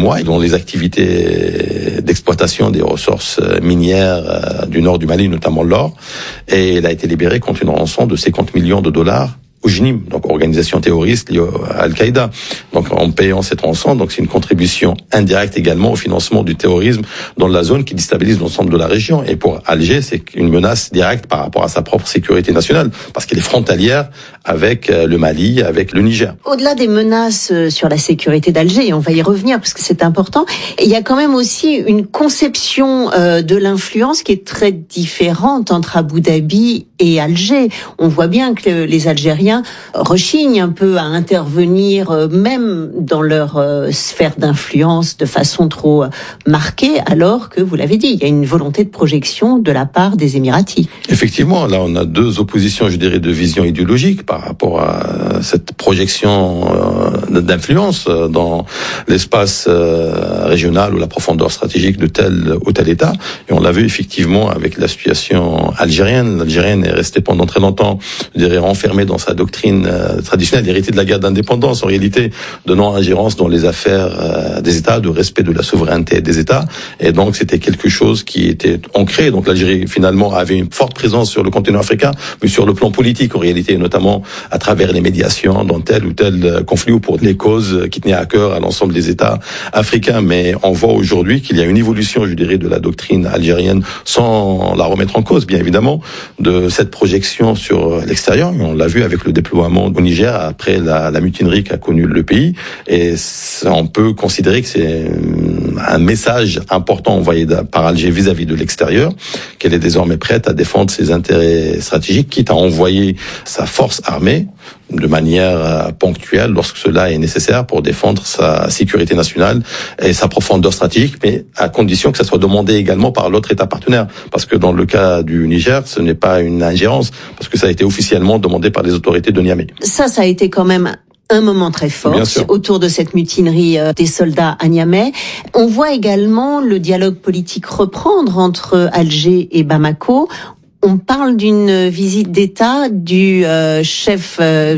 mois, dont les activités d'exploitation des ressources minières du nord du Mali, notamment l'or, et elle a été libérée contre une rançon de 50 millions de dollars au JNIM, donc organisation terroriste liée à Al-Qaïda. Donc en payant cette rançon, donc c'est une contribution indirecte également au financement du terrorisme dans la zone qui déstabilise l'ensemble de la région. Et pour Alger, c'est une menace directe par rapport à sa propre sécurité nationale, parce qu'elle est frontalière avec le Mali, avec le Niger. Au-delà des menaces sur la sécurité d'Alger, et on va y revenir parce que c'est important, il y a quand même aussi une conception de l'influence qui est très différente entre Abu Dhabi et Alger. On voit bien que les Algériens rechignent un peu à intervenir même dans leur sphère d'influence de façon trop marquée, alors que, vous l'avez dit, il y a une volonté de projection de la part des Émiratis. Effectivement, là on a deux oppositions, je dirais, de vision idéologique par rapport à cette projection d'influence dans l'espace régional ou la profondeur stratégique de tel ou tel État. Et on l'a vu effectivement avec la situation algérienne. L'Algérienne est restée pendant très longtemps, je dirais, renfermée dans sa doctrine traditionnelle, héritée de la guerre d'indépendance, en réalité, de non-ingérence dans les affaires des États, de respect de la souveraineté des États. Et donc, c'était quelque chose qui était ancré. Donc, l'Algérie, finalement, avait une forte présence sur le continent africain, mais sur le plan politique, en réalité, notamment à travers les médiations dans tel ou tel conflit ou pour les causes qui tenaient à cœur à l'ensemble des États africains. Mais on voit aujourd'hui qu'il y a une évolution, je dirais, de la doctrine algérienne, sans la remettre en cause, bien évidemment, de cette projection sur l'extérieur. On l'a vu avec le déploiement au Niger après la mutinerie qu'a connue le pays. Et on peut considérer que c'est un message important envoyé par Alger vis-à-vis de l'extérieur, qu'elle est désormais prête à défendre ses intérêts stratégiques, quitte à envoyer sa force armée de manière ponctuelle lorsque cela est nécessaire pour défendre sa sécurité nationale et sa profondeur stratégique, mais à condition que ça soit demandé également par l'autre État partenaire. Parce que dans le cas du Niger, ce n'est pas une ingérence, parce que ça a été officiellement demandé par les autorités de Niamey. Ça a été quand même un moment très fort autour de cette mutinerie des soldats à Niamey. On voit également le dialogue politique reprendre entre Alger et Bamako. On parle d'une visite d'État du chef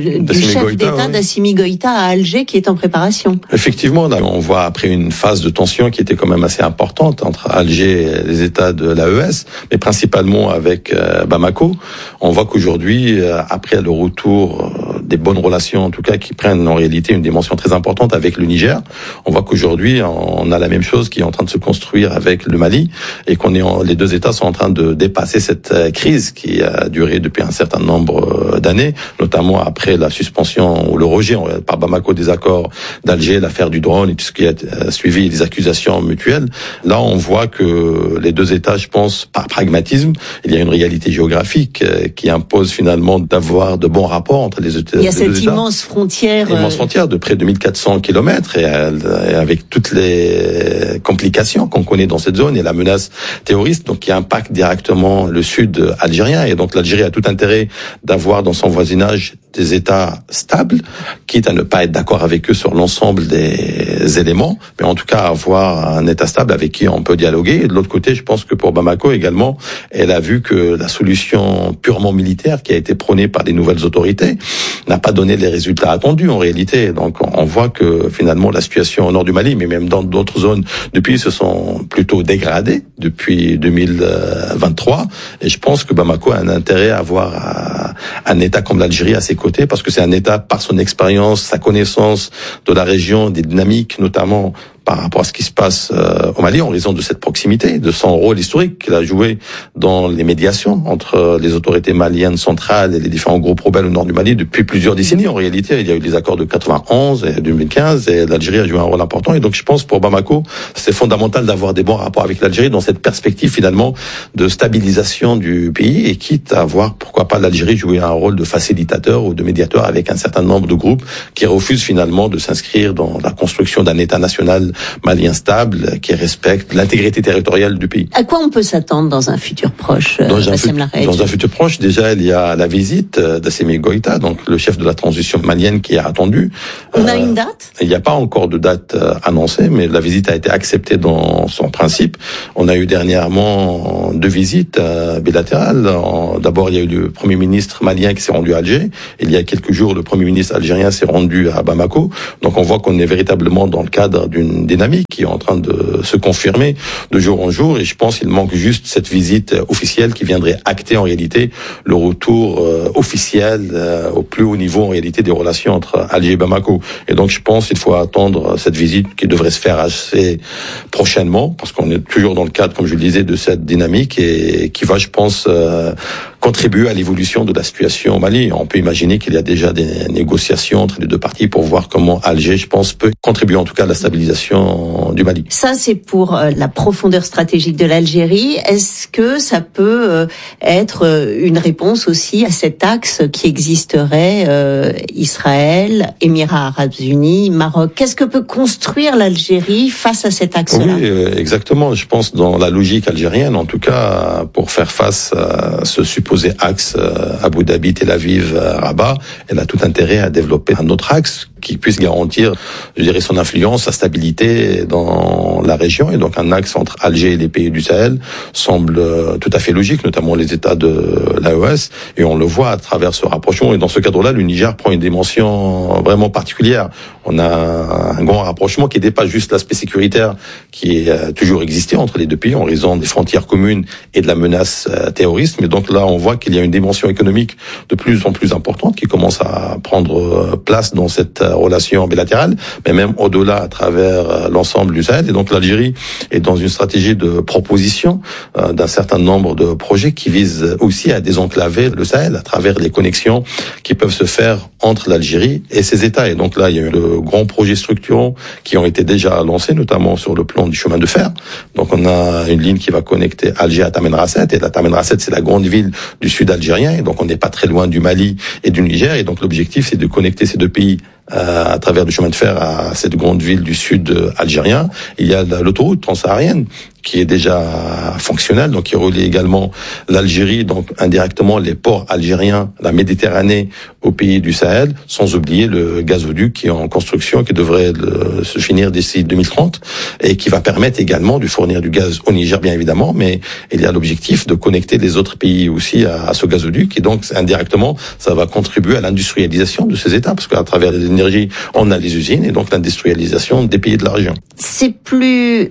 d'État d'Assimi Goïta à Alger qui est en préparation. Effectivement, là, on voit après une phase de tension qui était quand même assez importante entre Alger et les États de l'AES, mais principalement avec Bamako. On voit qu'aujourd'hui, après le retour des bonnes relations, en tout cas, qui prennent en réalité une dimension très importante avec le Niger, on voit qu'aujourd'hui, on a la même chose qui est en train de se construire avec le Mali et les deux États sont en train de dépasser cette crise qui a duré depuis un certain nombre d'années, notamment après la suspension ou le rejet par Bamako des accords d'Alger, l'affaire du drone et tout ce qui a suivi, les accusations mutuelles. Là, on voit que les deux États, je pense, par pragmatisme, il y a une réalité géographique qui impose finalement d'avoir de bons rapports entre les États. Il y a cette immense frontière de près de 1400 kilomètres et avec toutes les complications qu'on connaît dans cette zone et la menace terroriste, donc qui impacte directement le sud algérien. Et donc l'Algérie a tout intérêt d'avoir dans son voisinage des États stables, quitte à ne pas être d'accord avec eux sur l'ensemble des éléments, mais en tout cas avoir un État stable avec qui on peut dialoguer. Et de l'autre côté, je pense que pour Bamako également, elle a vu que la solution purement militaire qui a été prônée par les nouvelles autorités n'a pas donné les résultats attendus en réalité. Donc on voit que finalement la situation au nord du Mali, mais même dans d'autres zones du pays, se sont plutôt dégradées depuis 2023. Et je pense que Bamako a un intérêt à avoir un État comme l'Algérie à ses côtés, parce que c'est un État, par son expérience, sa connaissance de la région, des dynamiques, notamment par rapport à ce qui se passe au Mali, en raison de cette proximité, de son rôle historique qu'il a joué dans les médiations entre les autorités maliennes centrales et les différents groupes rebelles au nord du Mali depuis plusieurs décennies. En réalité, il y a eu les accords de 91 et 2015 et l'Algérie a joué un rôle important. Et donc, je pense pour Bamako, c'est fondamental d'avoir des bons rapports avec l'Algérie dans cette perspective finalement de stabilisation du pays et quitte à voir, pourquoi pas, l'Algérie jouer un rôle de facilitateur ou de médiateur avec un certain nombre de groupes qui refusent finalement de s'inscrire dans la construction d'un État national malien stable qui respecte l'intégrité territoriale du pays. À quoi on peut s'attendre dans un futur proche, dans un futur proche, déjà, il y a la visite d'Assimi Goïta, donc le chef de la transition malienne qui est attendu. On a une date ? Il n'y a pas encore de date annoncée, mais la visite a été acceptée dans son principe. On a eu dernièrement 2 visites bilatérales. D'abord, il y a eu le Premier ministre malien qui s'est rendu à Alger. Il y a quelques jours, le Premier ministre algérien s'est rendu à Bamako. Donc on voit qu'on est véritablement dans le cadre d'une une dynamique qui est en train de se confirmer de jour en jour. Et je pense qu'il manque juste cette visite officielle qui viendrait acter en réalité le retour officiel au plus haut niveau en réalité des relations entre Alger et Bamako. Et donc je pense qu'il faut attendre cette visite qui devrait se faire assez prochainement, parce qu'on est toujours dans le cadre, comme je le disais, de cette dynamique et qui va, je pense, contribuer à l'évolution de la situation au Mali. On peut imaginer qu'il y a déjà des négociations entre les deux parties pour voir comment Alger, je pense, peut contribuer en tout cas à la stabilisation du Mali. Ça, c'est pour la profondeur stratégique de l'Algérie. Est-ce que ça peut être une réponse aussi à cet axe qui existerait Israël, Émirats Arabes Unis, Maroc? Qu'est-ce que peut construire l'Algérie face à cet axe-là? Oui, exactement. Je pense dans la logique algérienne, en tout cas, pour faire face à ce supposé axe Abu Dhabi, Tel Aviv, Rabat, elle a tout intérêt à développer un autre axe qui puisse garantir, je dirais, son influence, sa stabilité dans la région. Et donc un axe entre Alger et les pays du Sahel semble tout à fait logique, notamment les États de l'AES. Et on le voit à travers ce rapprochement. Et dans ce cadre-là, le Niger prend une dimension vraiment particulière. On a un grand rapprochement qui dépasse juste l'aspect sécuritaire qui est toujours existé entre les deux pays en raison des frontières communes et de la menace terroriste. Mais donc là, on voit qu'il y a une dimension économique de plus en plus importante qui commence à prendre place dans cette relation bilatérale, mais même au-delà à travers l'ensemble du Sahel. Et donc l'Algérie est dans une stratégie de proposition d'un certain nombre de projets qui visent aussi à désenclaver le Sahel à travers les connexions qui peuvent se faire entre l'Algérie et ses États. Et donc là, il y a eu de grands projets structurants qui ont été déjà lancés, notamment sur le plan du chemin de fer. Donc on a une ligne qui va connecter Alger à Tamanrasset. Et la Tamanrasset, c'est la grande ville du sud algérien. Et donc on n'est pas très loin du Mali et du Niger. Et donc l'objectif, c'est de connecter ces deux pays à travers le chemin de fer à cette grande ville du sud algérien. Il y a l'autoroute transsaharienne qui est déjà fonctionnelle, donc qui relie également l'Algérie, donc indirectement les ports algériens, la Méditerranée aux pays du Sahel, sans oublier le gazoduc qui est en construction, qui devrait se finir d'ici 2030 et qui va permettre également de fournir du gaz au Niger, bien évidemment, mais il y a l'objectif de connecter les autres pays aussi à ce gazoduc et donc indirectement ça va contribuer à l'industrialisation de ces États parce qu'à travers les énergies on a les usines et donc l'industrialisation des pays de la région. C'est plus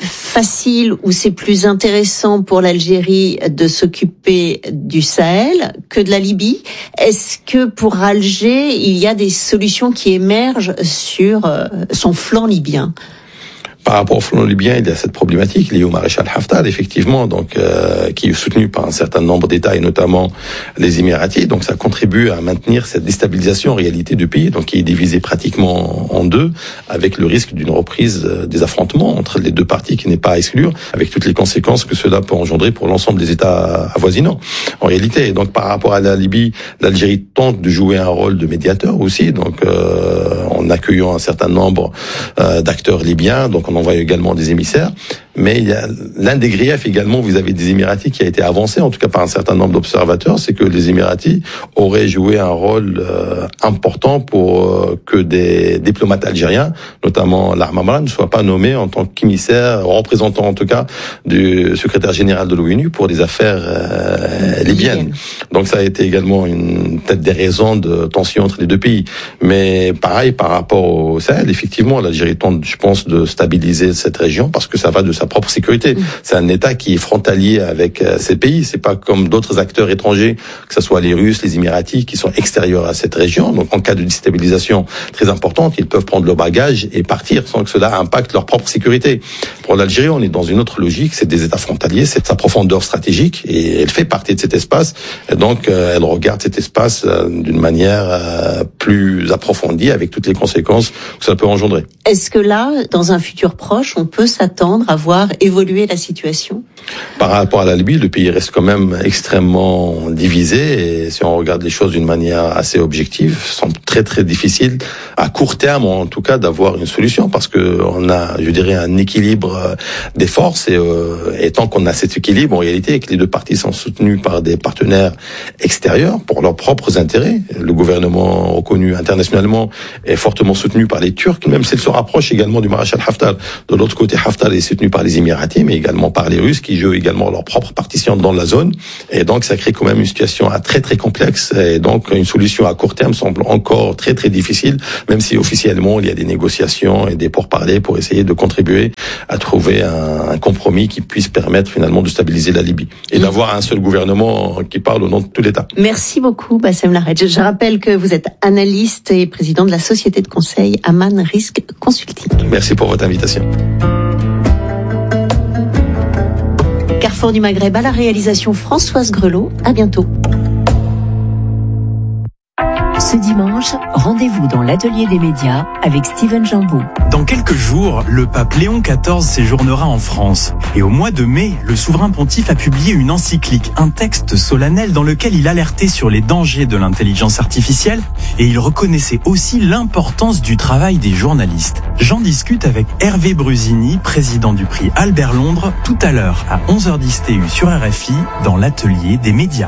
facile ou c'est plus intéressant pour l'Algérie de s'occuper du Sahel que de la Libye? Est-ce que pour Alger, il y a des solutions qui émergent sur son flanc libyen? Par rapport au flanc libyen, il y a cette problématique liée au maréchal Haftar, effectivement, donc qui est soutenu par un certain nombre d'États et notamment les Émiratis. Donc ça contribue à maintenir cette déstabilisation en réalité du pays, donc qui est divisé pratiquement en deux, avec le risque d'une reprise des affrontements entre les deux parties qui n'est pas à exclure, avec toutes les conséquences que cela peut engendrer pour l'ensemble des États avoisinants. En réalité, et donc par rapport à la Libye, l'Algérie tente de jouer un rôle de médiateur aussi, donc en accueillant un certain nombre d'acteurs libyens, donc on envoie également des émissaires, mais il y a l'un des griefs également vis-à-vis des Émiratis qui a été avancé, en tout cas par un certain nombre d'observateurs, c'est que les Émiratis auraient joué un rôle important pour que des diplomates algériens, notamment l'Armamra, ne soient pas nommés en tant qu'émissaires, représentant en tout cas du secrétaire général de l'ONU pour les affaires libyennes. Donc ça a été également peut-être des raisons de tension entre les deux pays. Mais pareil, par rapport au Sahel, effectivement, l'Algérie tente, je pense, de stabiliser cette région parce que ça va de sa propre sécurité. C'est un État qui est frontalier avec ces pays. C'est pas comme d'autres acteurs étrangers, que ce soit les Russes, les Émiratis, qui sont extérieurs à cette région. Donc, en cas de déstabilisation très importante, ils peuvent prendre leur bagage et partir sans que cela impacte leur propre sécurité. Pour l'Algérie, on est dans une autre logique. C'est des États frontaliers, c'est sa profondeur stratégique et elle fait partie de cet espace. Et donc, elle regarde cet espace d'une manière plus approfondie avec toutes les conséquences que ça peut engendrer. Est-ce que là, dans un futur proche, on peut s'attendre à voir évoluer la situation? Par rapport à la Libye, le pays reste quand même extrêmement divisé et si on regarde les choses d'une manière assez objective, semble très très difficile à court terme en tout cas d'avoir une solution parce que on a, je dirais, un équilibre des forces et tant qu'on a cet équilibre en réalité et que les deux parties sont soutenues par des partenaires extérieurs pour leurs propres intérêts, le gouvernement reconnu internationalement est fortement soutenu par les Turcs, même s'il se rapproche également du maréchal Haftar. De l'autre côté, Haftar est soutenu par les Émiratis, mais également par les Russes qui qui jouent également leur propre partition dans la zone. Et donc, ça crée quand même une situation très, très complexe. Et donc, une solution à court terme semble encore très, très difficile, même si officiellement, il y a des négociations et des pourparlers pour essayer de contribuer à trouver un compromis qui puisse permettre finalement de stabiliser la Libye et d'avoir un seul gouvernement qui parle au nom de tout l'État. Merci beaucoup, Bassem Larredj. Je rappelle que vous êtes analyste et président de la société de conseil Aman Risk Consulting. Merci pour votre invitation. Carrefour du Maghreb à la réalisation Françoise Grelot. À bientôt. Ce dimanche, rendez-vous dans l'atelier des médias avec Steven Jambeau. Dans quelques jours, le pape Léon XIV séjournera en France. Et au mois de mai, le souverain pontife a publié une encyclique, un texte solennel dans lequel il alertait sur les dangers de l'intelligence artificielle et il reconnaissait aussi l'importance du travail des journalistes. J'en discute avec Hervé Brusini, président du prix Albert Londres, tout à l'heure à 11h10 TU sur RFI dans l'atelier des médias.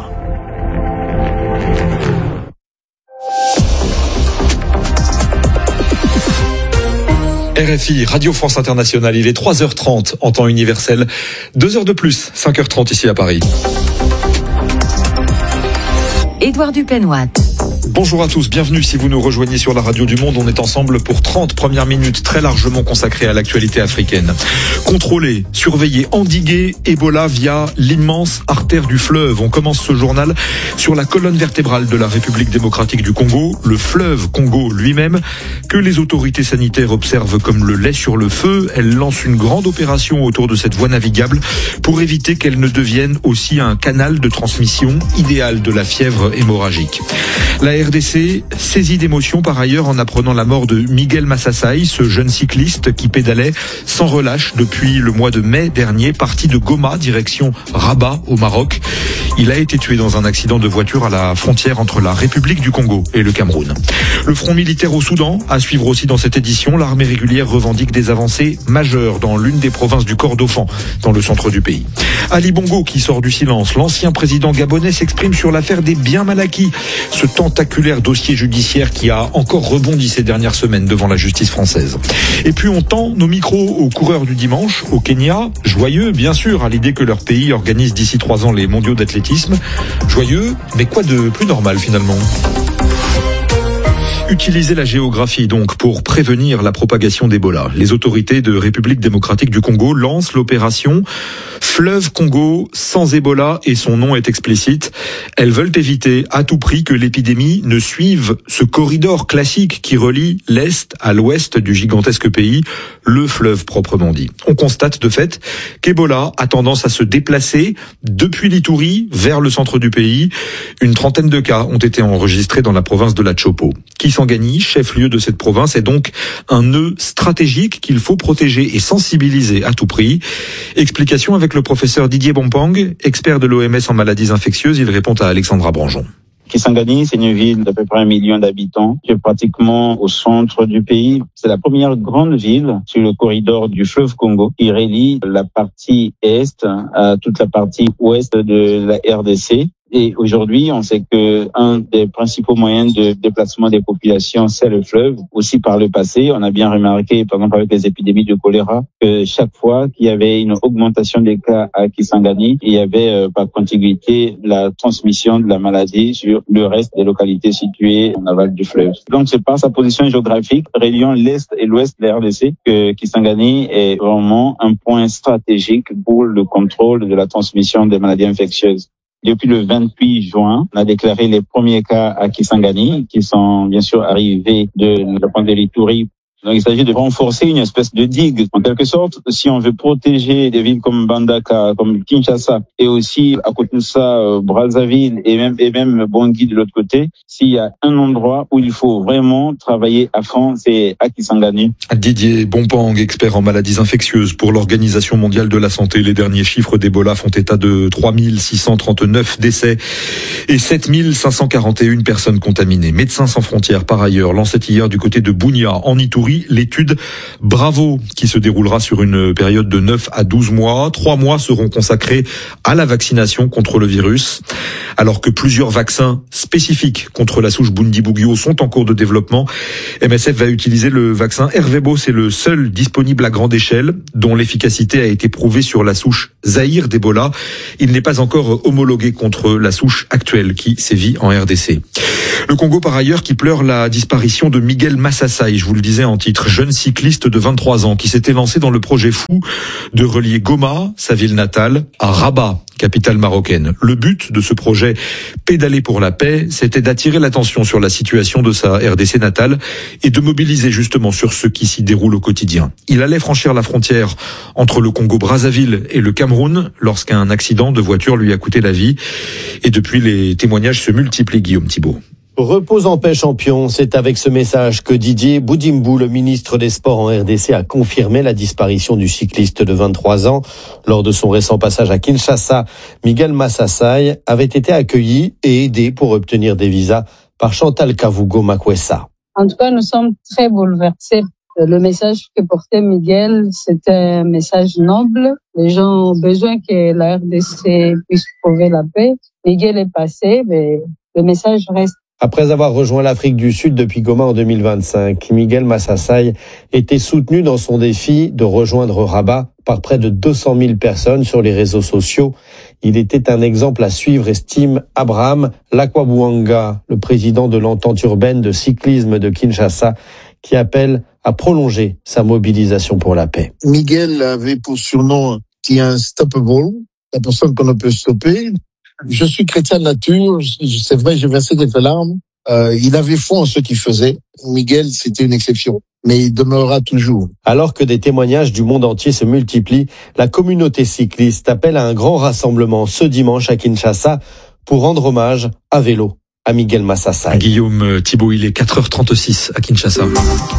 RFI, Radio France Internationale, il est 3h30 en temps universel, 2 heures de plus, 5h30 ici à Paris. Édouard Dupenoit. Bonjour à tous, bienvenue si vous nous rejoignez sur la radio du Monde. On est ensemble pour 30 premières minutes très largement consacrées à l'actualité africaine. Contrôler, surveiller, endiguer Ebola via l'immense artère du fleuve. On commence ce journal sur la colonne vertébrale de la République démocratique du Congo, le fleuve Congo lui-même, que les autorités sanitaires observent comme le lait sur le feu. Elles lancent une grande opération autour de cette voie navigable pour éviter qu'elle ne devienne aussi un canal de transmission idéal de la fièvre hémorragique. La RDC, saisie d'émotion par ailleurs en apprenant la mort de Miguel Massassai, ce jeune cycliste qui pédalait sans relâche depuis le mois de mai dernier, parti de Goma, direction Rabat au Maroc. Il a été tué dans un accident de voiture à la frontière entre la République du Congo et le Cameroun. Le front militaire au Soudan, à suivre aussi dans cette édition, l'armée régulière revendique des avancées majeures dans l'une des provinces du Kordofan, dans le centre du pays. Ali Bongo qui sort du silence, l'ancien président gabonais s'exprime sur l'affaire des biens mal acquis, ce tentaculaire dossier judiciaire qui a encore rebondi ces dernières semaines devant la justice française. Et puis on tend nos micros aux coureurs du dimanche, au Kenya, joyeux bien sûr à l'idée que leur pays organise d'ici 3 ans les mondiaux d'athlétisme. Joyeux, mais quoi de plus normal finalement ? Utiliser la géographie donc pour prévenir la propagation d'Ebola. Les autorités de République démocratique du Congo lancent l'opération Fleuve Congo sans Ebola et son nom est explicite. Elles veulent éviter à tout prix que l'épidémie ne suive ce corridor classique qui relie l'Est à l'Ouest du gigantesque pays, le fleuve proprement dit. On constate de fait qu'Ebola a tendance à se déplacer depuis l'Ituri vers le centre du pays. Une trentaine de cas ont été enregistrés dans la province de la Chopo. Kisangani, chef-lieu de cette province, est donc un nœud stratégique qu'il faut protéger et sensibiliser à tout prix. Explication avec le professeur Didier Bompang, expert de l'OMS en maladies infectieuses. Il répond à Alexandra Branjon. Kisangani, c'est une ville d'à peu près 1 million d'habitants, qui est pratiquement au centre du pays. C'est la première grande ville sur le corridor du fleuve Congo qui relie la partie est à toute la partie ouest de la RDC. Et aujourd'hui, on sait que un des principaux moyens de déplacement des populations, c'est le fleuve. Aussi par le passé, on a bien remarqué, par exemple avec les épidémies de choléra, que chaque fois qu'il y avait une augmentation des cas à Kisangani, il y avait par contiguïté la transmission de la maladie sur le reste des localités situées en aval du fleuve. Donc c'est par sa position géographique, reliant l'est et l'ouest de la RDC, que Kisangani est vraiment un point stratégique pour le contrôle de la transmission des maladies infectieuses. Depuis le 28 juin, on a déclaré les premiers cas à Kisangani, qui sont bien sûr arrivés de la pointe de l'Ituri. Donc, il s'agit de renforcer une espèce de digue. En quelque sorte, si on veut protéger des villes comme Bandaka, comme Kinshasa, et aussi à côté de ça, Brazzaville et même Bangui de l'autre côté, s'il y a un endroit où il faut vraiment travailler à fond, c'est à Kisangani. Didier Bompang, expert en maladies infectieuses pour l'Organisation mondiale de la santé. Les derniers chiffres d'Ebola font état de 3639 décès et 7541 personnes contaminées. Médecins sans frontières, par ailleurs, lançait hier du côté de Bunia, en Ituri, écrit l'étude Bravo, qui se déroulera sur une période de 9 à 12 mois. 3 mois seront consacrés à la vaccination contre le virus. Alors que plusieurs vaccins spécifiques contre la souche Bundibugyo sont en cours de développement, MSF va utiliser le vaccin Ervebo. C'est le seul disponible à grande échelle, dont l'efficacité a été prouvée sur la souche Zaïre d'Ebola. Il n'est pas encore homologué contre la souche actuelle qui sévit en RDC. Le Congo, par ailleurs, qui pleure la disparition de Miguel Massassai, je vous le disais en titre, jeune cycliste de 23 ans qui s'était lancé dans le projet fou de relier Goma, sa ville natale, à Rabat, capitale marocaine. Le but de ce projet Pédaler pour la paix, c'était d'attirer l'attention sur la situation de sa RDC natale et de mobiliser justement sur ce qui s'y déroule au quotidien. Il allait franchir la frontière entre le Congo-Brazzaville et le Cameroun lorsqu'un accident de voiture lui a coûté la vie. Et depuis, les témoignages se multiplient, Guillaume Thibault. Repose en paix, champion. C'est avec ce message que Didier Boudimbu, le ministre des Sports en RDC, a confirmé la disparition du cycliste de 23 ans. Lors de son récent passage à Kinshasa, Miguel Massassai avait été accueilli et aidé pour obtenir des visas par Chantal Kavugo Makwessa. En tout cas, nous sommes très bouleversés. Le message que portait Miguel, c'était un message noble. Les gens ont besoin que la RDC puisse trouver la paix. Miguel est passé, mais le message reste. Après avoir rejoint l'Afrique du Sud depuis Goma en 2025, Miguel Massassai était soutenu dans son défi de rejoindre Rabat par près de 200 000 personnes sur les réseaux sociaux. Il était un exemple à suivre, estime Abraham Lakwabuanga, le président de l'entente urbaine de cyclisme de Kinshasa, qui appelle à prolonger sa mobilisation pour la paix. Miguel avait pour surnom The Unstoppable, la personne qu'on ne peut stopper. Je suis chrétien de nature, c'est vrai, j'ai versé quelques larmes. Il avait foi en ce qu'il faisait. Miguel, c'était une exception, mais il demeurera toujours. Alors que des témoignages du monde entier se multiplient, la communauté cycliste appelle à un grand rassemblement ce dimanche à Kinshasa pour rendre hommage à vélo à Miguel Massassai. Guillaume Thibault, il est 4h36 à Kinshasa.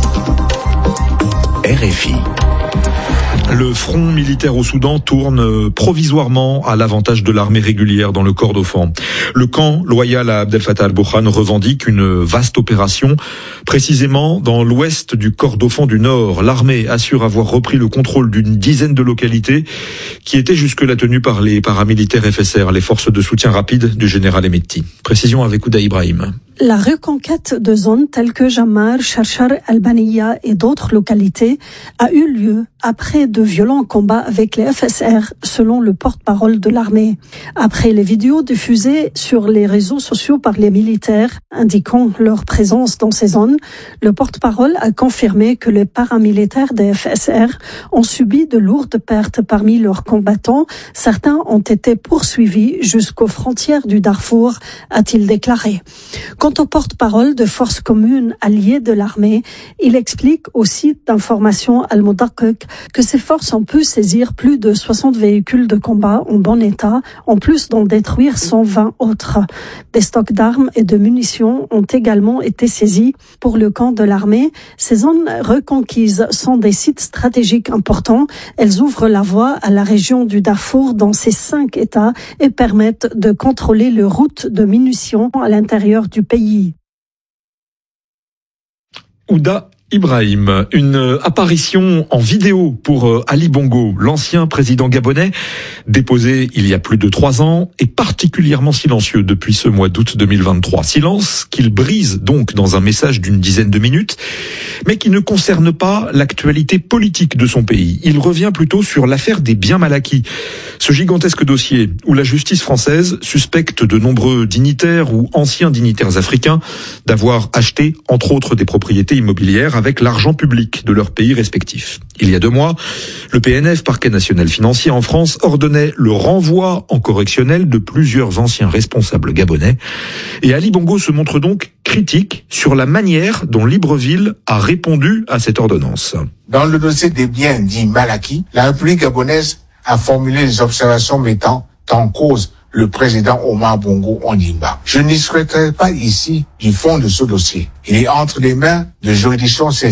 RFI. Le front militaire au Soudan tourne provisoirement à l'avantage de l'armée régulière dans le Kordofan. Le camp loyal à Abdel Fattah al-Burhan revendique une vaste opération, précisément dans l'ouest du Kordofan du Nord. L'armée assure avoir repris le contrôle d'une dizaine de localités qui étaient jusque-là tenues par les paramilitaires FSR, les forces de soutien rapide du général Hemedti. Précision avec Ouda Ibrahim. La reconquête de zones telles que Jamar, Charchar, Albaniya et d'autres localités a eu lieu après de violents combats avec les FSR, selon le porte-parole de l'armée. Après les vidéos diffusées sur les réseaux sociaux par les militaires indiquant leur présence dans ces zones, le porte-parole a confirmé que les paramilitaires des FSR ont subi de lourdes pertes parmi leurs combattants. Certains ont été poursuivis jusqu'aux frontières du Darfour, a-t-il déclaré. Quant au porte-parole de forces communes alliées de l'armée, il explique au site d'information Al-Mudaqiq que ces forces ont pu saisir plus de 60 véhicules de combat en bon état, en plus d'en détruire 120 autres. Des stocks d'armes et de munitions ont également été saisis pour le camp de l'armée. Ces zones reconquises sont des sites stratégiques importants. Elles ouvrent la voie à la région du Darfour dans ces 5 États et permettent de contrôler les routes de munitions à l'intérieur du pays. Ouda Ibrahim, une apparition en vidéo pour Ali Bongo, l'ancien président gabonais, déposé il y a plus de 3 ans, est particulièrement silencieux depuis ce mois d'août 2023. Silence qu'il brise donc dans un message d'une dizaine de minutes, mais qui ne concerne pas l'actualité politique de son pays. Il revient plutôt sur l'affaire des biens mal acquis. Ce gigantesque dossier où la justice française suspecte de nombreux dignitaires ou anciens dignitaires africains d'avoir acheté, entre autres, des propriétés immobilières avec l'argent public de leurs pays respectifs. Il y a 2 mois, le PNF, parquet national financier en France, ordonnait le renvoi en correctionnel de plusieurs anciens responsables gabonais. Et Ali Bongo se montre donc critique sur la manière dont Libreville a répondu à cette ordonnance. Dans le dossier des biens dits mal acquis, la République gabonaise a formulé des observations mettant en cause le président Omar Bongo Ondimba. Je n'y souhaiterais pas ici du fond de ce dossier. Il est entre les mains de juridictions saisies.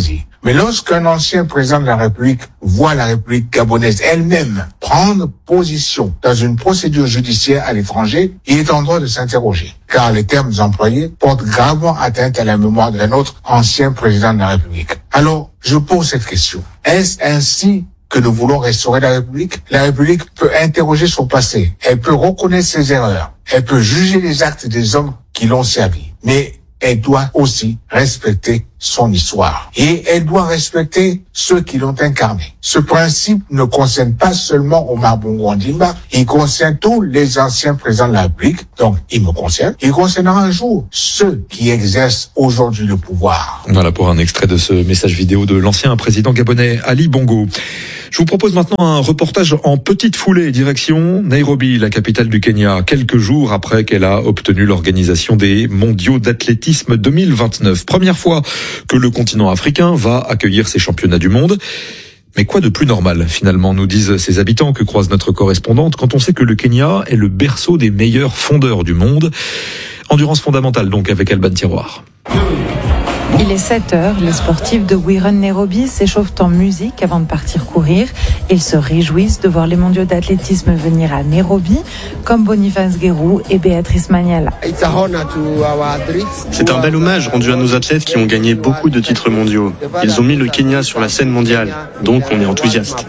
Mais lorsqu'un ancien président de la République voit la République gabonaise elle-même prendre position dans une procédure judiciaire à l'étranger, il est en droit de s'interroger, car les termes employés portent gravement atteinte à la mémoire d'un autre ancien président de la République. Alors, je pose cette question. Est-ce ainsi que nous voulons restaurer la République? La République peut interroger son passé, elle peut reconnaître ses erreurs, elle peut juger les actes des hommes qui l'ont servi, mais elle doit aussi respecter son histoire. Et elle doit respecter ceux qui l'ont incarné. Ce principe ne concerne pas seulement Omar Bongo Ondimba, il concerne tous les anciens présidents de la République, donc il me concerne. Il concernera un jour ceux qui exercent aujourd'hui le pouvoir. Voilà pour un extrait de ce message vidéo de l'ancien président gabonais Ali Bongo. Je vous propose maintenant un reportage en petite foulée, direction Nairobi, la capitale du Kenya, quelques jours après qu'elle a obtenu l'organisation des mondiaux d'athlétisme 2029. Première fois que le continent africain va accueillir ces championnats du monde. Mais quoi de plus normal, finalement, nous disent ces habitants que croise notre correspondante, quand on sait que le Kenya est le berceau des meilleurs fondeurs du monde. Endurance fondamentale, donc, avec Alban Tiroir. Il est 7h, les sportifs de We Run Nairobi s'échauffent en musique avant de partir courir. Ils se réjouissent de voir les mondiaux d'athlétisme venir à Nairobi, comme Boniface Guérou et Béatrice Maniala. C'est un bel hommage rendu à nos athlètes qui ont gagné beaucoup de titres mondiaux. Ils ont mis le Kenya sur la scène mondiale, donc on est enthousiaste.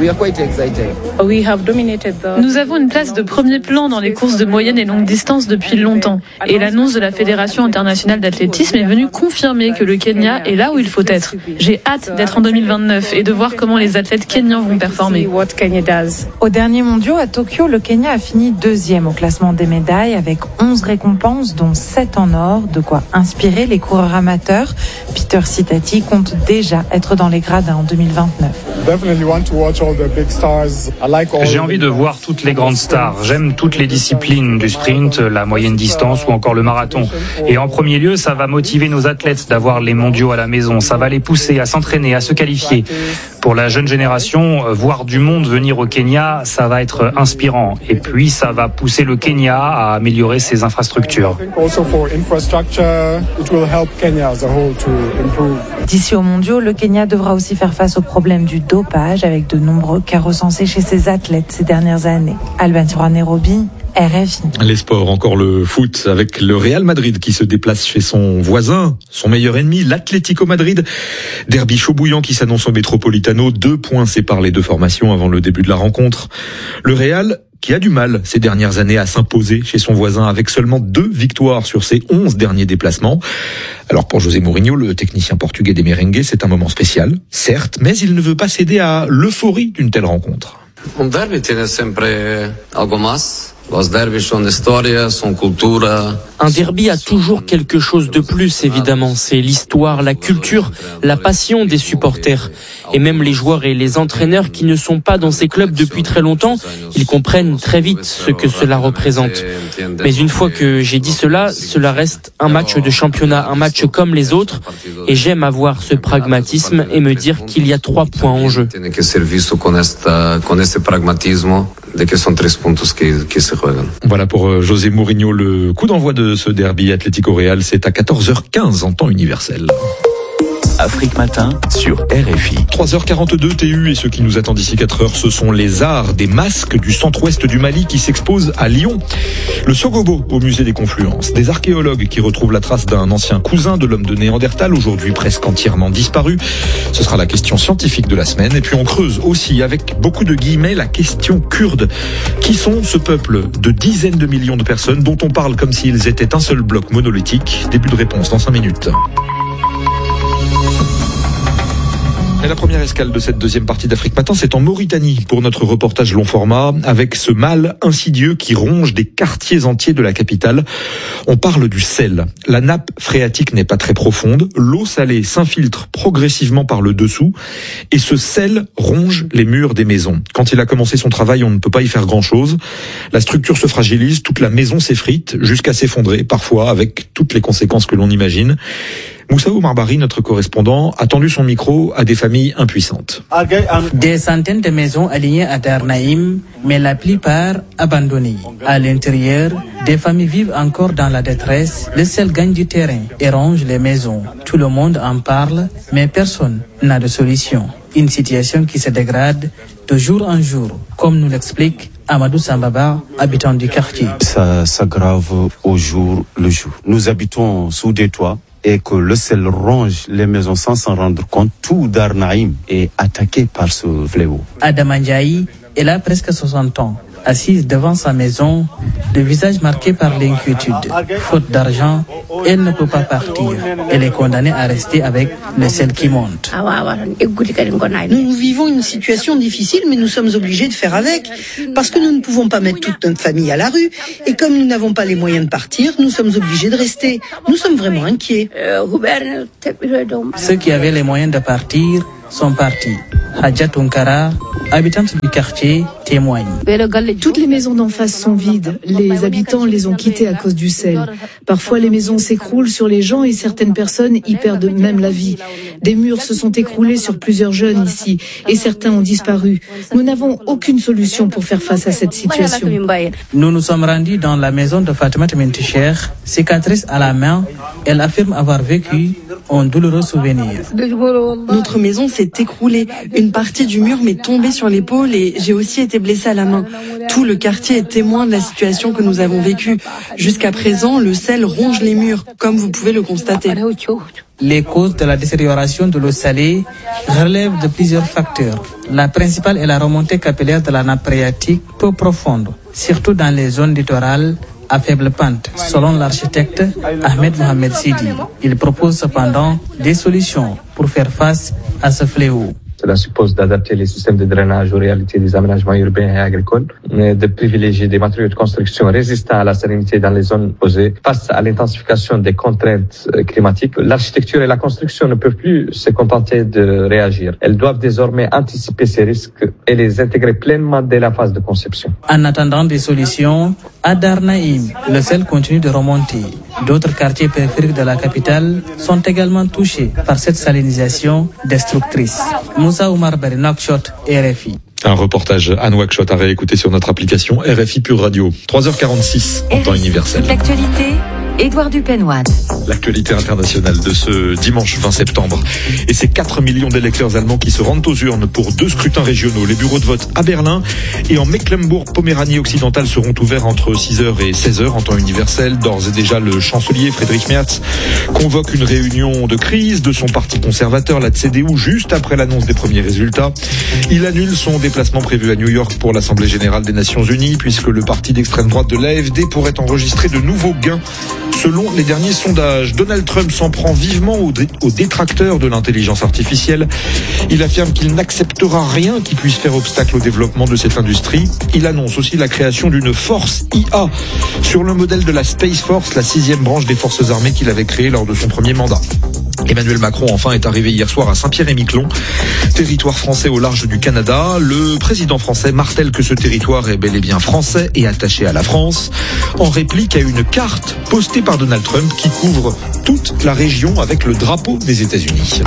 Nous avons une place de premier plan dans les courses de moyenne et longue distance depuis longtemps. Et l'annonce de la Fédération internationale d'athlétisme est venue confirmer que le Kenya est là où il faut être. J'ai hâte d'être en 2029 et de voir comment les athlètes kenyans vont performer. Aux derniers mondiaux à Tokyo, le Kenya a fini 2e au classement des médailles avec 11 récompenses, dont 7 en or, de quoi inspirer les coureurs amateurs. Peter Sitati compte déjà être dans les gradins en 2029. J'ai envie de voir toutes les grandes stars. J'aime toutes les disciplines du sprint, la moyenne distance ou encore le marathon. Et en premier lieu, ça va motiver nos athlètes d'avoir les mondiaux à la maison. Ça va les pousser à s'entraîner, à se qualifier. Pour la jeune génération, voir du monde venir au Kenya, ça va être inspirant. Et puis, ça va pousser le Kenya à améliorer ses infrastructures. D'ici aux mondiaux, le Kenya devra aussi faire face au problème du dopage, avec de nombreux cas recensés chez ses athlètes ces dernières années. Alban Tiroir, Nairobi, RFI. Les sports, encore le foot, avec le Real Madrid qui se déplace chez son voisin, son meilleur ennemi, l'Atlético Madrid. Derby chaud bouillant qui s'annonce au Metropolitano. 2 points séparent les deux formations avant le début de la rencontre. Le Real qui a du mal ces dernières années à s'imposer chez son voisin avec seulement 2 victoires sur ses 11 derniers déplacements. Alors pour José Mourinho, le technicien portugais des merengues, c'est un moment spécial, certes, mais il ne veut pas céder à l'euphorie d'une telle rencontre. Un derby tiene sempre algo más. Los derbys son historia, son cultura. Un derby a toujours quelque chose de plus, évidemment. C'est l'histoire, la culture, la passion des supporters. Et même les joueurs et les entraîneurs qui ne sont pas dans ces clubs depuis très longtemps, ils comprennent très vite ce que cela représente. Mais une fois que j'ai dit cela, cela reste un match de championnat, un match comme les autres. Et j'aime avoir ce pragmatisme et me dire qu'il y a 3 points en jeu. Voilà pour José Mourinho, le coup d'envoi de ce derby Atlético Real, c'est à 14h15 en temps universel. Afrique Matin sur RFI. 3h42 TU et ce qui nous attend d'ici 4 heures, ce sont les arts des masques du centre-ouest du Mali qui s'exposent à Lyon. Le Sogobo au musée des Confluences. Des archéologues qui retrouvent la trace d'un ancien cousin de l'homme de Néandertal, aujourd'hui presque entièrement disparu. Ce sera la question scientifique de la semaine. Et puis on creuse aussi avec beaucoup de guillemets la question kurde. Qui sont ce peuple de dizaines de millions de personnes dont on parle comme s'ils étaient un seul bloc monolithique? Début de réponse dans 5 minutes. Et la première escale de cette deuxième partie d'Afrique Matin, c'est en Mauritanie pour notre reportage long format avec ce mal insidieux qui ronge des quartiers entiers de la capitale. On parle du sel. La nappe phréatique n'est pas très profonde. L'eau salée s'infiltre progressivement par le dessous et ce sel ronge les murs des maisons. Quand il a commencé son travail, on ne peut pas y faire grand-chose. La structure se fragilise, toute la maison s'effrite jusqu'à s'effondrer, parfois avec toutes les conséquences que l'on imagine. Moussa Oumarbari, notre correspondant, a tendu son micro à des familles impuissantes. Des centaines de maisons alignées à Darnaïm, mais la plupart abandonnées. À l'intérieur, des familles vivent encore dans la détresse. Le sel gagne du terrain et ronge les maisons. Tout le monde en parle, mais personne n'a de solution. Une situation qui se dégrade de jour en jour, comme nous l'explique Amadou Sambaba, habitant du quartier. Ça s'aggrave au jour le jour. Nous habitons sous des toits et que le sel ronge les maisons sans s'en rendre compte. Tout Darnaïm est attaqué par ce fléau. Adam Ndiaye, elle a presque 60 ans. Assise devant sa maison, le visage marqué par l'inquiétude. Faute d'argent, elle ne peut pas partir. Elle est condamnée à rester avec le sel qui monte. Nous vivons une situation difficile, mais nous sommes obligés de faire avec, parce que nous ne pouvons pas mettre toute notre famille à la rue, et comme nous n'avons pas les moyens de partir, nous sommes obligés de rester. Nous sommes vraiment inquiets. Ceux qui avaient les moyens de partir sont partis. Hadja Tunkara, habitante du quartier, témoigne. Toutes les maisons d'en face sont vides. Les habitants les ont quittées à cause du sel. Parfois, les maisons s'écroulent sur les gens et certaines personnes y perdent même la vie. Des murs se sont écroulés sur plusieurs jeunes ici et certains ont disparu. Nous n'avons aucune solution pour faire face à cette situation. Nous nous sommes rendus dans la maison de Fatima Menticher. Cicatrice à la main, elle affirme avoir vécu un douloureux souvenir. Notre maison s'est écroulée. Une partie du mur m'est tombée sur l'épaule et j'ai aussi été blessée à la main. Tout le quartier est témoin de la situation que nous avons vécue. Jusqu'à présent, le sel ronge les murs, comme vous pouvez le constater. Les causes de la détérioration de l'eau salée relèvent de plusieurs facteurs. La principale est la remontée capillaire de la nappe phréatique peu profonde, surtout dans les zones littorales à faible pente, selon l'architecte Ahmed Mohamed Sidi. Il propose cependant des solutions pour faire face à ce fléau. Cela suppose d'adapter les systèmes de drainage aux réalités des aménagements urbains et agricoles, de privilégier des matériaux de construction résistants à la salinité dans les zones posées. Face à l'intensification des contraintes climatiques, l'architecture et la construction ne peuvent plus se contenter de réagir. Elles doivent désormais anticiper ces risques et les intégrer pleinement dès la phase de conception. En attendant des solutions, à Darnaïm, le sel continue de remonter. D'autres quartiers périphériques de la capitale sont également touchés par cette salinisation destructrice. Moussa Oumarbari, Nouakchott, RFI. Un reportage à Nouakchott à réécouter sur notre application RFI Pure Radio. 3h46 en temps universel. L'actualité, Édouard Dupenoise. L'actualité internationale de ce dimanche 20 septembre. Et c'est 4 millions d'électeurs allemands qui se rendent aux urnes pour 2 scrutins régionaux. Les bureaux de vote à Berlin et en Mecklembourg-Poméranie occidentale seront ouverts entre 6h et 16h en temps universel. D'ores et déjà, le chancelier Friedrich Merz convoque une réunion de crise de son parti conservateur, la CDU, juste après l'annonce des premiers résultats. Il annule son déplacement prévu à New York pour l'Assemblée générale des Nations Unies, puisque le parti d'extrême droite de l'AfD pourrait enregistrer de nouveaux gains selon les derniers sondages. Donald Trump s'en prend vivement aux détracteurs de l'intelligence artificielle. Il affirme qu'il n'acceptera rien qui puisse faire obstacle au développement de cette industrie. Il annonce aussi la création d'une force IA sur le modèle de la Space Force, la 6e branche des forces armées qu'il avait créée lors de son premier mandat. Emmanuel Macron, enfin, est arrivé hier soir à Saint-Pierre-et-Miquelon, territoire français au large du Canada. Le président français martèle que ce territoire est bel et bien français et attaché à la France, en réplique à une carte postée par Donald Trump qui couvre toute la région avec le drapeau des États-Unis.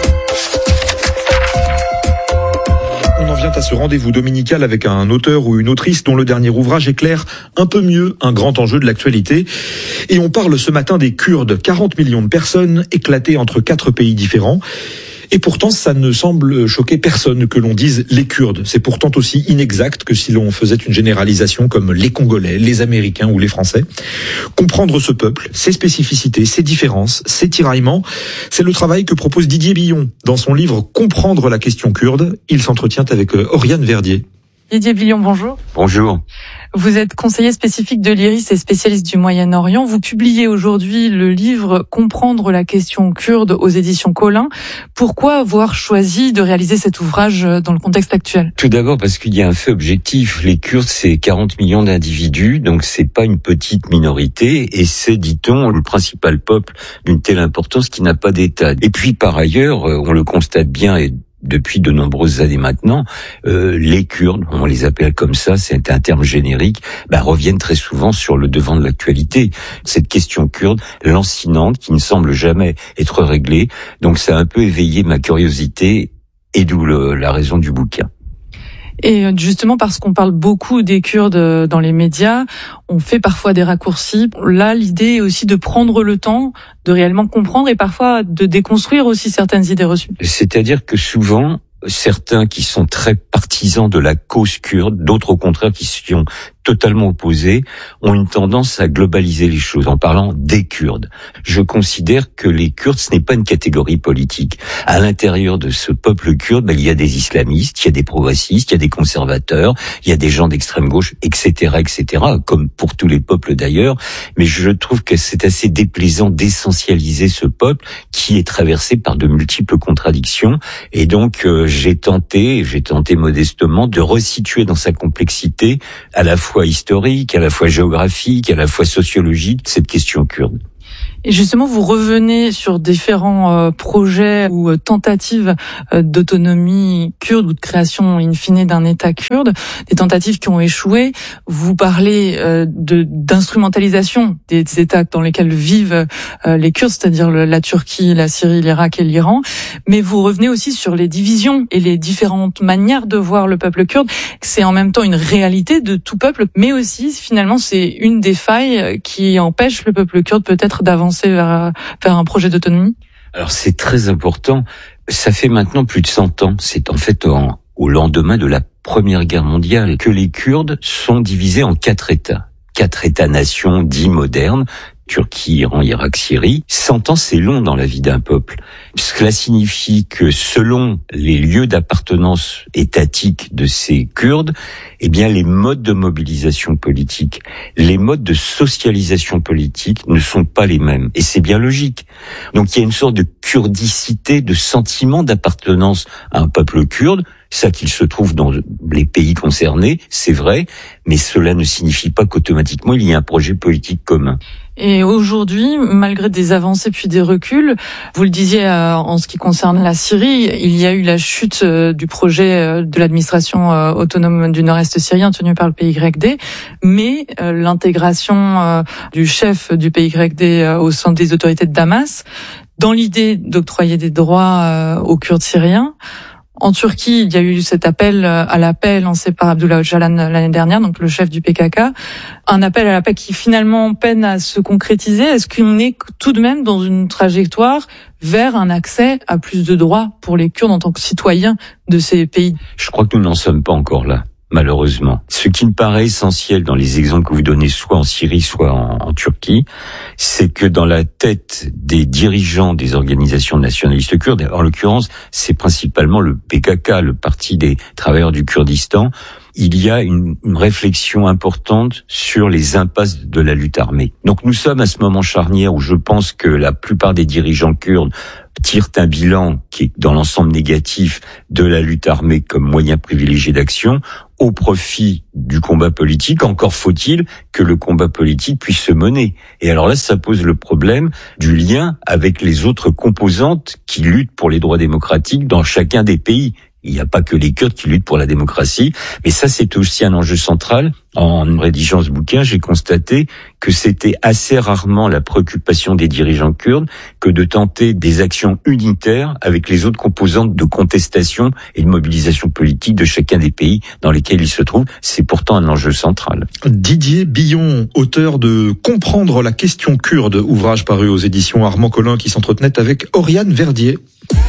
On en vient à ce rendez-vous dominical avec un auteur ou une autrice dont le dernier ouvrage éclaire un peu mieux un grand enjeu de l'actualité. Et on parle ce matin des Kurdes, 40 millions de personnes éclatées entre 4 pays différents. Et pourtant, ça ne semble choquer personne que l'on dise les Kurdes. C'est pourtant aussi inexact que si l'on faisait une généralisation comme les Congolais, les Américains ou les Français. Comprendre ce peuple, ses spécificités, ses différences, ses tiraillements, c'est le travail que propose Didier Billon dans son livre « Comprendre la question kurde ». Il s'entretient avec Oriane Verdier. Didier Billon, bonjour. Bonjour. Vous êtes conseiller spécifique de l'IRIS et spécialiste du Moyen-Orient. Vous publiez aujourd'hui le livre « Comprendre la question kurde » aux éditions Collin. Pourquoi avoir choisi de réaliser cet ouvrage dans le contexte actuel ? Tout d'abord parce qu'il y a un fait objectif. Les Kurdes, c'est 40 millions d'individus, donc c'est pas une petite minorité, et c'est, dit-on, le principal peuple d'une telle importance qui n'a pas d'État. Et puis, par ailleurs, on le constate bien, et depuis de nombreuses années maintenant, les Kurdes, on les appelle comme ça, c'est un terme générique, reviennent très souvent sur le devant de l'actualité. Cette question kurde, lancinante, qui ne semble jamais être réglée, donc ça a un peu éveillé ma curiosité, et d'où la raison du bouquin. Et justement, parce qu'on parle beaucoup des Kurdes dans les médias, on fait parfois des raccourcis. Là, l'idée est aussi de prendre le temps de réellement comprendre et parfois de déconstruire aussi certaines idées reçues. C'est-à-dire que souvent, certains qui sont très partisans de la cause kurde, d'autres au contraire qui sont totalement opposés, ont une tendance à globaliser les choses en parlant des Kurdes. Je considère que les Kurdes, ce n'est pas une catégorie politique. À l'intérieur de ce peuple kurde, il y a des islamistes, il y a des progressistes, il y a des conservateurs, il y a des gens d'extrême gauche, etc., etc., comme pour tous les peuples d'ailleurs. Mais je trouve que c'est assez déplaisant d'essentialiser ce peuple qui est traversé par de multiples contradictions. Et donc, j'ai tenté modestement de resituer dans sa complexité à la fois historique, à la fois géographique, à la fois sociologique, cette question kurde. Et justement, vous revenez sur différents projets ou tentatives d'autonomie kurde ou de création in fine d'un État kurde, des tentatives qui ont échoué. Vous parlez d'instrumentalisation des États dans lesquels vivent les Kurdes, c'est-à-dire la Turquie, la Syrie, l'Irak et l'Iran. Mais vous revenez aussi sur les divisions et les différentes manières de voir le peuple kurde. C'est en même temps une réalité de tout peuple, mais aussi, finalement, c'est une des failles qui empêche le peuple kurde peut-être d'avancer vers un projet d'autonomie? Alors c'est très important. Ça fait maintenant plus de 100 ans. C'est en fait au lendemain de la Première Guerre mondiale que les Kurdes sont divisés en 4 États. 4 États-nations dits modernes. Turquie, Iran, Irak, Syrie. 100 ans, c'est long dans la vie d'un peuple. Cela signifie que selon les lieux d'appartenance étatique de ces Kurdes, les modes de mobilisation politique, les modes de socialisation politique ne sont pas les mêmes. Et c'est bien logique. Donc il y a une sorte de kurdicité, de sentiment d'appartenance à un peuple kurde. Ça qu'il se trouve dans les pays concernés, c'est vrai, mais cela ne signifie pas qu'automatiquement il y ait un projet politique commun. Et aujourd'hui, malgré des avancées puis des reculs, vous le disiez en ce qui concerne la Syrie, il y a eu la chute du projet de l'administration autonome du nord-est syrien tenu par le PYD, mais l'intégration du chef du PYD au sein des autorités de Damas, dans l'idée d'octroyer des droits aux Kurdes syriens. En Turquie, il y a eu cet appel à la paix lancé par Abdullah Öcalan l'année dernière, donc le chef du PKK. Un appel à la paix qui finalement peine à se concrétiser. Est-ce qu'on est tout de même dans une trajectoire vers un accès à plus de droits pour les Kurdes en tant que citoyens de ces pays? Je crois que nous n'en sommes pas encore là, malheureusement. Ce qui me paraît essentiel dans les exemples que vous donnez, soit en Syrie, soit en Turquie, c'est que dans la tête des dirigeants des organisations nationalistes kurdes, en l'occurrence, c'est principalement le PKK, le Parti des travailleurs du Kurdistan, il y a une réflexion importante sur les impasses de la lutte armée. Donc nous sommes à ce moment charnière où je pense que la plupart des dirigeants kurdes tirent un bilan qui est dans l'ensemble négatif de la lutte armée comme moyen privilégié d'action au profit du combat politique. Encore faut-il que le combat politique puisse se mener. Et alors là, ça pose le problème du lien avec les autres composantes qui luttent pour les droits démocratiques dans chacun des pays. Il n'y a pas que les Kurdes qui luttent pour la démocratie, mais ça c'est aussi un enjeu central. En rédigeant ce bouquin, j'ai constaté que c'était assez rarement la préoccupation des dirigeants kurdes que de tenter des actions unitaires avec les autres composantes de contestation et de mobilisation politique de chacun des pays dans lesquels ils se trouvent. C'est pourtant un enjeu central. Didier Billon, auteur de Comprendre la question kurde, ouvrage paru aux éditions Armand Collin qui s'entretenait avec Oriane Verdier.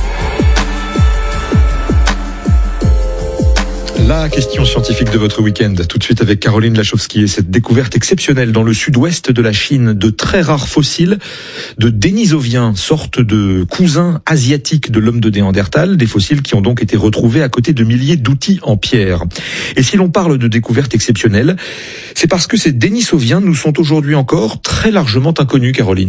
La question scientifique de votre week-end, tout de suite avec Caroline Lachowski et cette découverte exceptionnelle dans le sud-ouest de la Chine de très rares fossiles de Denisoviens, sorte de cousins asiatiques de l'homme de Néandertal, des fossiles qui ont donc été retrouvés à côté de milliers d'outils en pierre. Et si l'on parle de découverte exceptionnelle, c'est parce que ces Denisoviens nous sont aujourd'hui encore très largement inconnus, Caroline.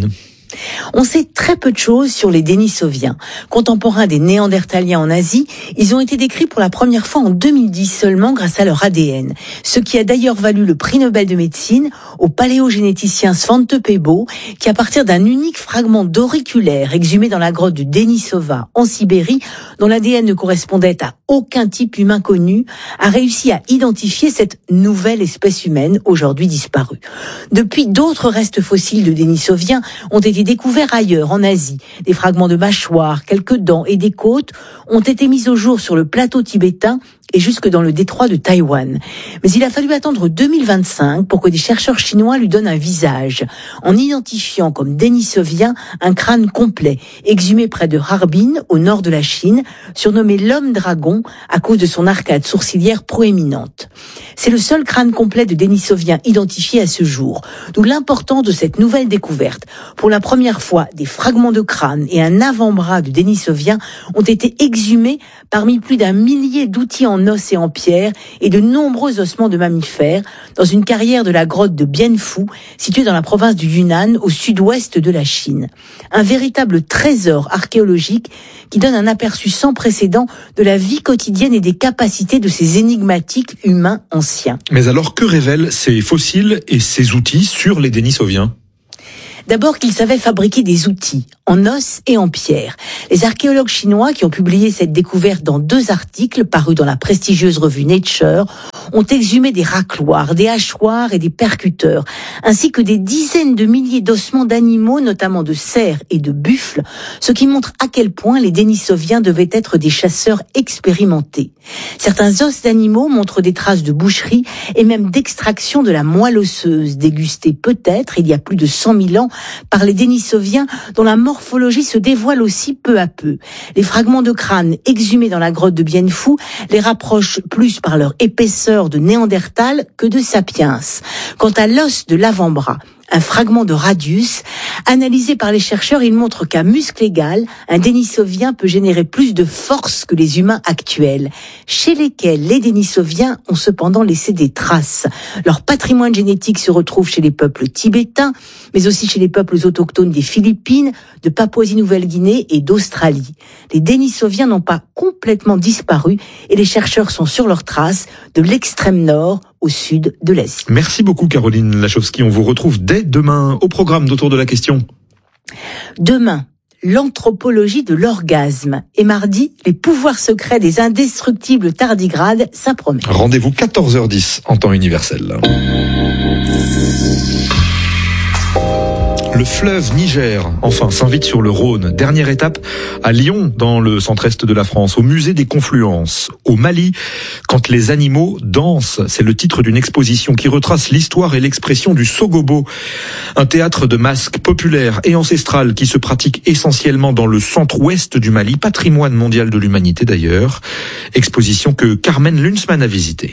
On sait très peu de choses sur les Denisoviens. Contemporains des Néandertaliens en Asie, ils ont été décrits pour la première fois en 2010 seulement grâce à leur ADN. Ce qui a d'ailleurs valu le prix Nobel de médecine au paléogénéticien Svante Pääbo, qui à partir d'un unique fragment d'auriculaire exhumé dans la grotte du Denisova en Sibérie, dont l'ADN ne correspondait à aucun type humain connu, a réussi à identifier cette nouvelle espèce humaine aujourd'hui disparue. Depuis, d'autres restes fossiles de Denisoviens ont été découverts ailleurs, en Asie. Des fragments de mâchoires, quelques dents et des côtes ont été mis au jour sur le plateau tibétain et jusque dans le détroit de Taïwan. Mais il a fallu attendre 2025 pour que des chercheurs chinois lui donnent un visage, en identifiant comme Denisovien un crâne complet, exhumé près de Harbin, au nord de la Chine, surnommé l'homme-dragon à cause de son arcade sourcilière proéminente. C'est le seul crâne complet de Denisovien identifié à ce jour, d'où l'importance de cette nouvelle découverte. Pour la première fois, des fragments de crâne et un avant-bras de Denisovien ont été exhumés parmi plus d'1 millier d'outils en os et en pierre et de nombreux ossements de mammifères dans une carrière de la grotte de Bienfu, située dans la province du Yunnan, au sud-ouest de la Chine. Un véritable trésor archéologique qui donne un aperçu sans précédent de la vie quotidienne et des capacités de ces énigmatiques humains anciens. Mais alors, que révèlent ces fossiles et ces outils sur les Denisoviens ? D'abord qu'ils savaient fabriquer des outils, en os et en pierre. Les archéologues chinois qui ont publié cette découverte dans 2 articles parus dans la prestigieuse revue Nature ont exhumé des racloirs, des hachoirs et des percuteurs, ainsi que des dizaines de milliers d'ossements d'animaux, notamment de cerfs et de buffles, ce qui montre à quel point les Denisoviens devaient être des chasseurs expérimentés. Certains os d'animaux montrent des traces de boucherie et même d'extraction de la moelle osseuse, dégustée peut-être il y a plus de 100 000 ans par les Denisoviens, dont la morphologie se dévoile aussi peu à peu. Les fragments de crâne exhumés dans la grotte de Bienfu les rapprochent plus par leur épaisseur de Néandertal que de Sapiens. Quant à l'os de l'avant-bras, un fragment de radius, analysé par les chercheurs, il montre qu'à muscle égal, un Denisovien peut générer plus de force que les humains actuels, chez lesquels les Denisoviens ont cependant laissé des traces. Leur patrimoine génétique se retrouve chez les peuples tibétains, mais aussi chez les peuples autochtones des Philippines, de Papouasie-Nouvelle-Guinée et d'Australie. Les Denisoviens n'ont pas complètement disparu et les chercheurs sont sur leurs traces de l'extrême nord au sud de l'Asie. Merci beaucoup Caroline Lachowski. On vous retrouve dès demain au programme d'Autour de la question. Demain, l'anthropologie de l'orgasme. Et mardi, les pouvoirs secrets des indestructibles tardigrades, ça promet. Rendez-vous 14h10 en temps universel. Le fleuve Niger, enfin, s'invite sur le Rhône. Dernière étape à Lyon, dans le centre-est de la France, au musée des Confluences. Au Mali, quand les animaux dansent, c'est le titre d'une exposition qui retrace l'histoire et l'expression du Sogobo. Un théâtre de masques populaire et ancestral qui se pratique essentiellement dans le centre-ouest du Mali, patrimoine mondial de l'humanité d'ailleurs. Exposition que Carmen Lunsman a visitée.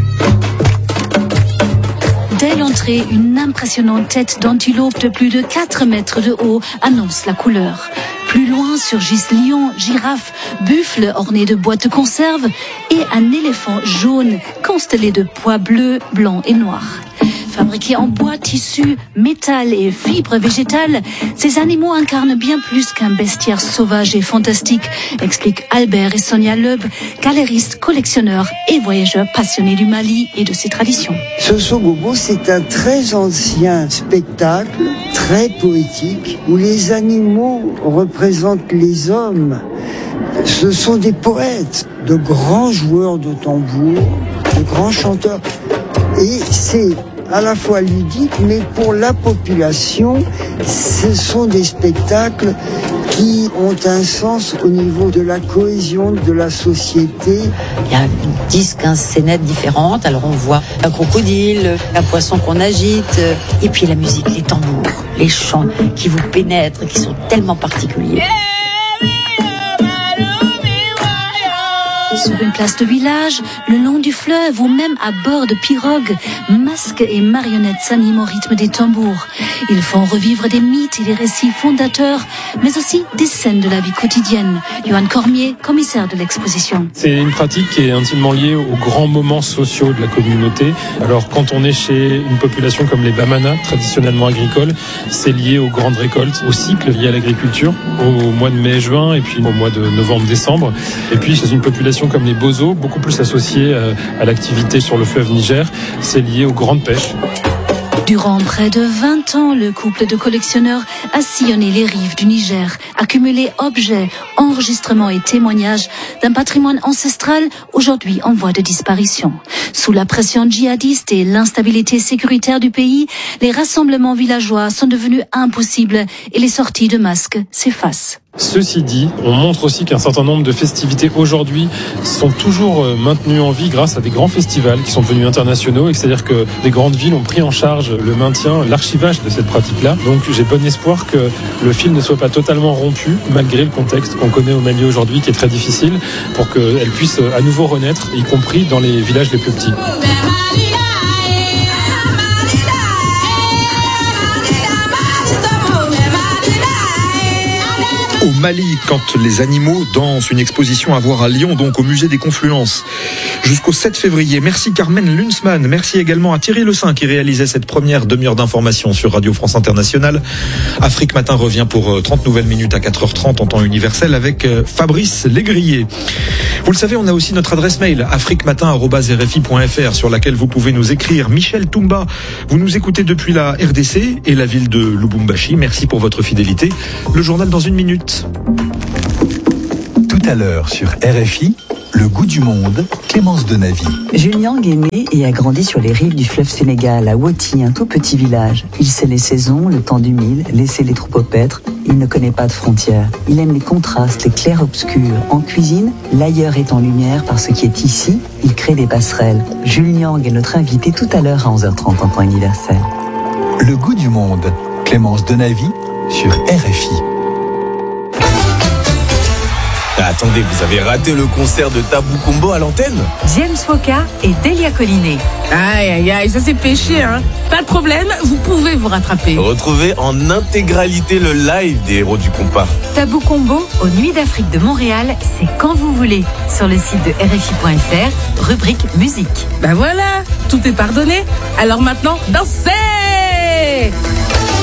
Dès l'entrée, une impressionnante tête d'antilope de plus de 4 mètres de haut annonce la couleur. Plus loin surgissent lions, girafes, buffles ornés de boîtes de conserve et un éléphant jaune constellé de pois bleus, blancs et noirs. Fabriqués en bois, tissu, métal et fibres végétales, ces animaux incarnent bien plus qu'un bestiaire sauvage et fantastique, expliquent Albert et Sonia Leub, galéristes, collectionneurs et voyageurs passionnés du Mali et de ses traditions. Ce Sogobo, c'est un très ancien spectacle, très poétique, où les animaux représentent les hommes. Ce sont des poètes, de grands joueurs de tambour, de grands chanteurs. Et c'est à la fois ludique, mais pour la population, ce sont des spectacles qui ont un sens au niveau de la cohésion de la société. Il y a 10-15 scénettes différentes. Alors on voit un crocodile, un poisson qu'on agite, et puis la musique, les tambours, les chants qui vous pénètrent, qui sont tellement particuliers. Sur une place de village, le long du fleuve ou même à bord de pirogues, masques et marionnettes s'animent au rythme des tambours. Ils font revivre des mythes et des récits fondateurs, mais aussi des scènes de la vie quotidienne. Johan Cormier, commissaire de l'exposition. C'est une pratique qui est intimement liée aux grands moments sociaux de la communauté. Alors quand on est chez une population comme les Bamana, traditionnellement agricoles, c'est lié aux grandes récoltes, au cycle lié à l'agriculture, au mois de mai-juin et puis au mois de novembre-décembre. Et puis chez une population comme les Bozo, beaucoup plus associée à l'activité sur le fleuve Niger, c'est lié aux grandes pêches. Durant près de 20 ans, le couple de collectionneurs a sillonné les rives du Niger, accumulé objets, enregistrements et témoignages d'un patrimoine ancestral aujourd'hui en voie de disparition. Sous la pression djihadiste et l'instabilité sécuritaire du pays, les rassemblements villageois sont devenus impossibles et les sorties de masques s'effacent. Ceci dit, on montre aussi qu'un certain nombre de festivités aujourd'hui sont toujours maintenues en vie grâce à des grands festivals qui sont devenus internationaux, et c'est-à-dire que des grandes villes ont pris en charge le maintien, l'archivage de cette pratique-là. Donc j'ai bon espoir que le fil ne soit pas totalement rompu, malgré le contexte qu'on connaît au Mali aujourd'hui qui est très difficile, pour qu'elle puisse à nouveau renaître, y compris dans les villages les plus petits. Au Mali, quand les animaux dansent, une exposition à voir à Lyon, donc au musée des Confluences, jusqu'au 7 février. Merci Carmen Lunsmann, merci également à Thierry Le Saint qui réalisait cette première demi-heure d'information sur Radio France Internationale. Afrique Matin revient pour 30 nouvelles minutes à 4h30 en temps universel avec Fabrice Légrier. Vous le savez, on a aussi notre adresse mail afriquematin@rfi.fr sur laquelle vous pouvez nous écrire. Michel Toumba, vous nous écoutez depuis la RDC et la ville de Lubumbashi. Merci pour votre fidélité. Le journal dans une minute. Tout à l'heure sur RFI, le goût du monde, Clémence Denavy. Jules Nyang est né et a grandi sur les rives du fleuve Sénégal, à Woti, un tout petit village. Il sait les saisons, le temps du mil, laisser les troupeaux paître. Il ne connaît pas de frontières. Il aime les contrastes, les clairs-obscurs. En cuisine, l'ailleurs est en lumière par ce qui est ici. Il crée des passerelles. Jules Nyang est notre invité tout à l'heure à 11h30 en temps universel. Le goût du monde, Clémence Denavy sur RFI. Attendez, vous avez raté le concert de Tabou Combo à l'antenne? James Foka et Delia Collinet. Aïe, aïe, aïe, ça c'est péché, hein. Pas de problème, vous pouvez vous rattraper. Retrouvez en intégralité le live des héros du compas. Tabou Combo aux Nuits d'Afrique de Montréal, c'est quand vous voulez. Sur le site de RFI.fr, rubrique musique. Ben voilà, tout est pardonné. Alors maintenant, dansez!